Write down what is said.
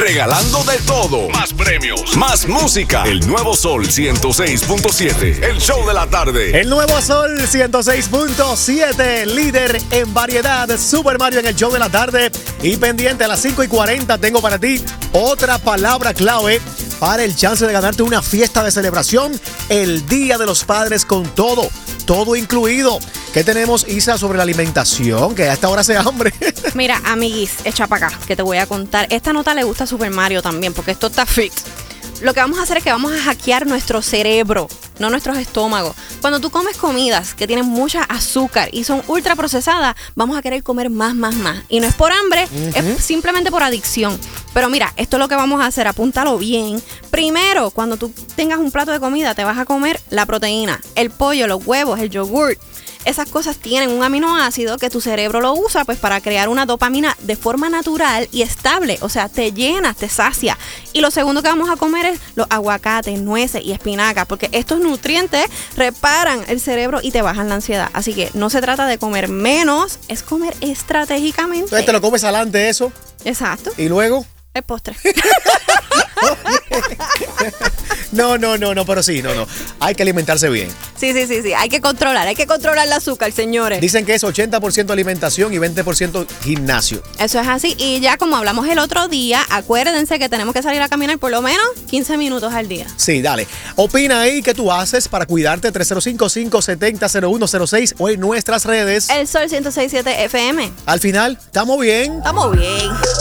regalando de todo. Más premios, más música. El Nuevo Sol 106.7, el show de la tarde. El Nuevo Sol 106.7, líder en variedad. Super Mario en el show de la tarde. Y pendiente a las 5:40 tengo para ti otra palabra clave para el chance de ganarte una fiesta de celebración el Día de los Padres con todo incluido. ¿Qué tenemos, Isa, sobre la alimentación? Que a esta hora hace hambre. Mira, amiguis, echa para acá, que te voy a contar. Esta nota le gusta a Super Mario también, porque esto está fit. Lo que vamos a hacer es que vamos a hackear nuestro cerebro, no nuestros estómagos. Cuando tú comes comidas que tienen mucha azúcar y son ultra procesadas, vamos a querer comer más. Y no es por hambre, es simplemente por adicción. Pero mira, esto es lo que vamos a hacer, apúntalo bien. Primero, cuando tú tengas un plato de comida, te vas a comer la proteína, el pollo, los huevos, el yogur. Esas cosas tienen un aminoácido que tu cerebro lo usa pues para crear una dopamina de forma natural y estable. O sea, te llenas, te sacia. Y lo segundo que vamos a comer es los aguacates, nueces y espinacas, porque estos nutrientes reparan el cerebro y te bajan la ansiedad. Así que no se trata de comer menos, es comer estratégicamente. Entonces te lo comes adelante eso. Exacto. Y luego el postre. No, pero sí, no. Hay que alimentarse bien. Sí. Hay que controlar el azúcar, señores. Dicen que es 80% alimentación y 20% gimnasio. Eso es así. Y ya como hablamos el otro día, acuérdense que tenemos que salir a caminar por lo menos 15 minutos al día. Sí, dale. Opina ahí qué tú haces para cuidarte. 305-570-0106 o en nuestras redes. El Sol 106.7 FM. Al final, ¿estamos bien? Estamos bien.